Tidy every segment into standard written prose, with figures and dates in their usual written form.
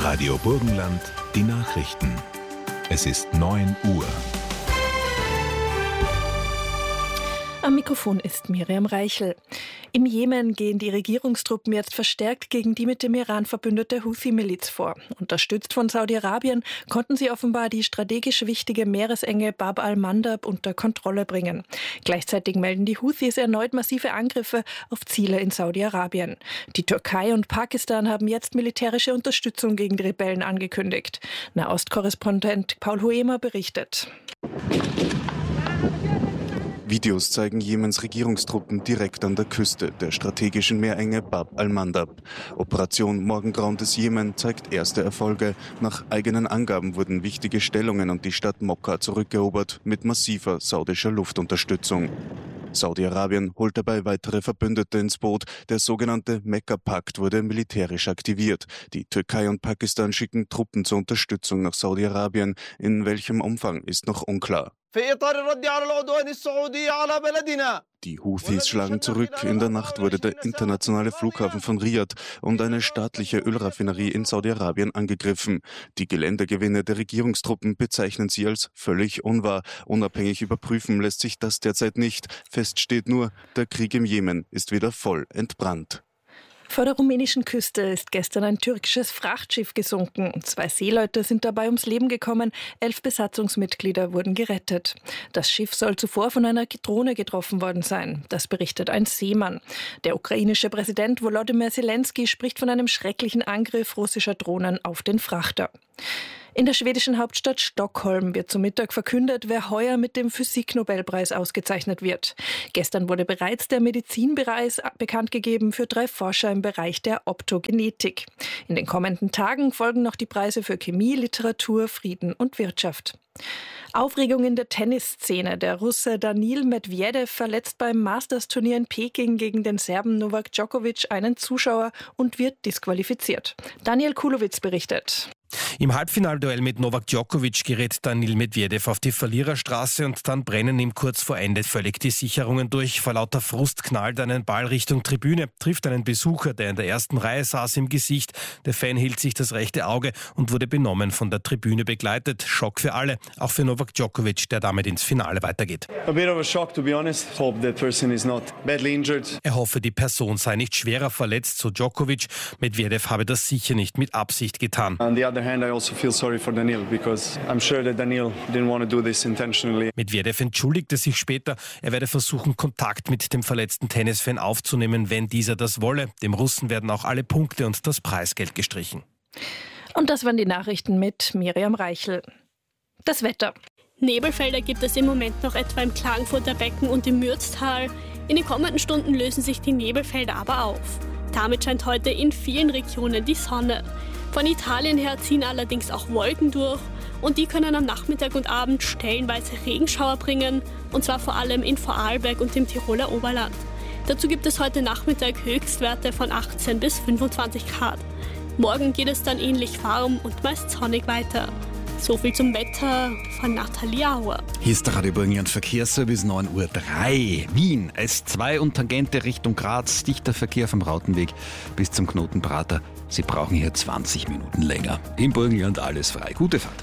Radio Burgenland, die Nachrichten. Es ist 9 Uhr. Am Mikrofon ist Miriam Reichel. Im Jemen gehen die Regierungstruppen jetzt verstärkt gegen die mit dem Iran verbündete Houthi-Miliz vor. Unterstützt von Saudi-Arabien konnten sie offenbar die strategisch wichtige Meeresenge Bab al-Mandab unter Kontrolle bringen. Gleichzeitig melden die Houthis erneut massive Angriffe auf Ziele in Saudi-Arabien. Die Türkei und Pakistan haben jetzt militärische Unterstützung gegen die Rebellen angekündigt. Nahostkorrespondent Paul Huemer berichtet. Videos zeigen Jemens Regierungstruppen direkt an der Küste der strategischen Meerenge Bab al-Mandab. Operation Morgengrauen des Jemen zeigt erste Erfolge. Nach eigenen Angaben wurden wichtige Stellungen und die Stadt Mokka zurückerobert mit massiver saudischer Luftunterstützung. Saudi-Arabien holt dabei weitere Verbündete ins Boot. Der sogenannte Mekka-Pakt wurde militärisch aktiviert. Die Türkei und Pakistan schicken Truppen zur Unterstützung nach Saudi-Arabien. In welchem Umfang ist noch unklar. Die Houthis schlagen zurück. In der Nacht wurde der internationale Flughafen von Riad und eine staatliche Ölraffinerie in Saudi-Arabien angegriffen. Die Geländegewinne der Regierungstruppen bezeichnen sie als völlig unwahr. Unabhängig überprüfen lässt sich das derzeit nicht. Fest steht nur, der Krieg im Jemen ist wieder voll entbrannt. Vor der rumänischen Küste ist gestern ein türkisches Frachtschiff gesunken. 2 Seeleute sind dabei ums Leben gekommen, 11 Besatzungsmitglieder wurden gerettet. Das Schiff soll zuvor von einer Drohne getroffen worden sein. Das berichtet ein Seemann. Der ukrainische Präsident Volodymyr Zelensky spricht von einem schrecklichen Angriff russischer Drohnen auf den Frachter. In der schwedischen Hauptstadt Stockholm wird zum Mittag verkündet, wer heuer mit dem Physiknobelpreis ausgezeichnet wird. Gestern wurde bereits der Medizinpreis bekannt gegeben für 3 Forscher im Bereich der Optogenetik. In den kommenden Tagen folgen noch die Preise für Chemie, Literatur, Frieden und Wirtschaft. Aufregung in der Tennisszene. Der Russe Daniil Medvedev verletzt beim Masters-Turnier in Peking gegen den Serben Novak Djokovic einen Zuschauer und wird disqualifiziert. Daniel Kulowitz berichtet. Im Halbfinalduell mit Novak Djokovic gerät Daniil Medvedev auf die Verliererstraße und dann brennen ihm kurz vor Ende völlig die Sicherungen durch. Vor lauter Frust knallt einen Ball Richtung Tribüne, trifft einen Besucher, der in der ersten Reihe saß, im Gesicht. Der Fan hielt sich das rechte Auge und wurde benommen von der Tribüne begleitet. Schock für alle, auch für Novak Djokovic, der damit ins Finale weitergeht. A bit of a shock, to be honest. Hope that person is not badly injured. Er hoffe, die Person sei nicht schwerer verletzt, so Djokovic. Medvedev habe das sicher nicht mit Absicht getan. On the other hand, I also feel sorry for Daniil because I'm sure that Daniil didn't want to do this intentionally. Medvedev entschuldigte sich später. Er werde versuchen, Kontakt mit dem verletzten Tennisfan aufzunehmen, wenn dieser das wolle. Dem Russen werden auch alle Punkte und das Preisgeld gestrichen. Und das waren die Nachrichten mit Miriam Reichel. Das Wetter. Nebelfelder gibt es im Moment noch etwa im Klagenfurter Becken und im Mürztal. In den kommenden Stunden lösen sich die Nebelfelder aber auf. Damit scheint heute in vielen Regionen die Sonne. Von Italien her ziehen allerdings auch Wolken durch und die können am Nachmittag und Abend stellenweise Regenschauer bringen, und zwar vor allem in Vorarlberg und im Tiroler Oberland. Dazu gibt es heute Nachmittag Höchstwerte von 18 bis 25 Grad. Morgen geht es dann ähnlich warm und meist sonnig weiter. So viel zum Wetter von Nathalie Auer. Hier ist der Radio Burgenland Verkehrsservice, 9:03 Uhr. Wien, S2 und Tangente Richtung Graz, dichter Verkehr vom Rautenweg bis zum Knoten Prater. Sie brauchen hier 20 Minuten länger. Im Burgenland alles frei. Gute Fahrt.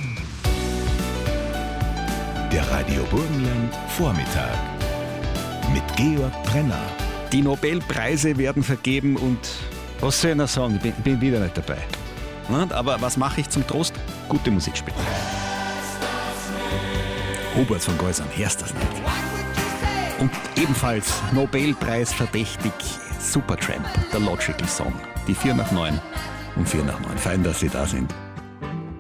Der Radio Burgenland Vormittag mit Georg Brenner. Die Nobelpreise werden vergeben und was soll ich noch sagen? Ich bin wieder nicht dabei. Aber was mache ich zum Trost? Gute Musik spielen. Hubert von Geusern, hörst das nicht? Und ebenfalls Nobelpreis verdächtig Supertramp, der Logical Song. Die 8:45 und 8:45. Fein, dass Sie da sind.